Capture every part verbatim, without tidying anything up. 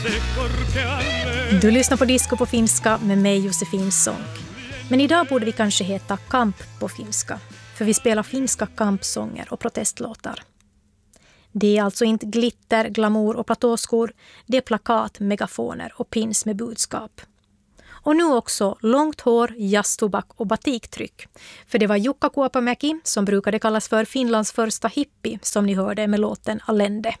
Du lyssnar på Disco på finska med mig Josefin Sonck. Men idag borde vi kanske heta Kamp på finska. För vi spelar finska kampsånger och protestlåtar. Det är alltså inte glitter, glamour och platåskor. Det är plakat, megafoner och pins med budskap. Och nu också långt hår, jazztobak och batiktryck. För det var Jukka Kuopamäki som brukade kallas för Finlands första hippie som ni hörde med låten Allende.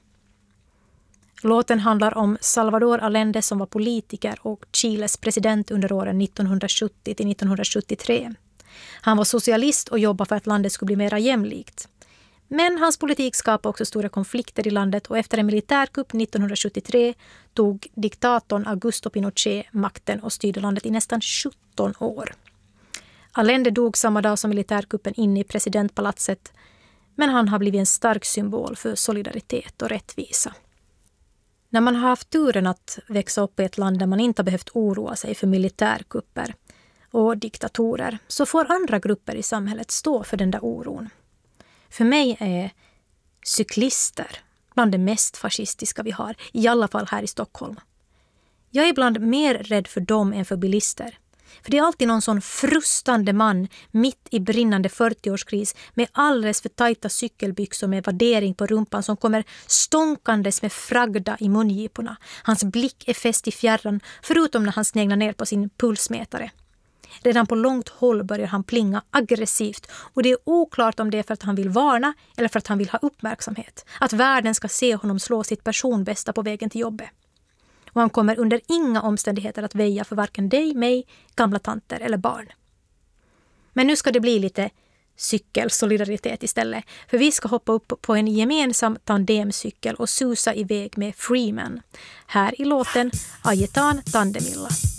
Låten handlar om Salvador Allende som var politiker och Chiles president under åren nittonhundrasjuttio till nittonhundrasjuttiotre. Han var socialist och jobbade för att landet skulle bli mer jämlikt. Men hans politik skapade också stora konflikter i landet och efter en militärkupp nittonhundrasjuttiotre tog diktatorn Augusto Pinochet makten och styrde landet i nästan sjutton år. Allende dog samma dag som militärkuppen inne i presidentpalatset, men han har blivit en stark symbol för solidaritet och rättvisa. När man har haft turen att växa upp i ett land där man inte har behövt oroa sig för militärkupper och diktatorer så får andra grupper i samhället stå för den där oron. För mig är cyklister bland det mest fascistiska vi har, i alla fall här i Stockholm. Jag är ibland mer rädd för dem än för bilister. För det är alltid någon sån frustande man mitt i brinnande fyrtioårskris med alldeles för tajta cykelbyxor med vaddering på rumpan som kommer stånkandes med fragda i mungiporna. Hans blick är fäst i fjärran förutom när han sneglar ner på sin pulsmätare. Redan på långt håll börjar han plinga aggressivt och det är oklart om det är för att han vill varna eller för att han vill ha uppmärksamhet. Att världen ska se honom slå sitt personbästa på vägen till jobbet. Och han kommer under inga omständigheter att väja för varken dig, mig, gamla tanter eller barn. Men nu ska det bli lite cykelsolidaritet istället. För vi ska hoppa upp på en gemensam tandemcykel och susa iväg med Freeman. Här i låten Ajetaan Tandemilla.